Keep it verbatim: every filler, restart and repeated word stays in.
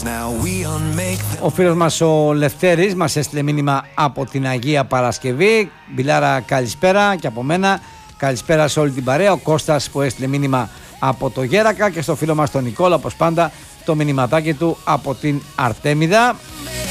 Ο φίλος μας ο Λευτέρης μας έστειλε μήνυμα από την Αγία Παρασκευή. Μπιλάρα, καλησπέρα και από μένα. Καλησπέρα σε όλη την παρέα. Ο Κώστας που έστειλε μήνυμα από το Γέρακα και στο φίλο μας τον Νικόλα, όπως πάντα, το μηνυματάκι του από την Αρτέμιδα.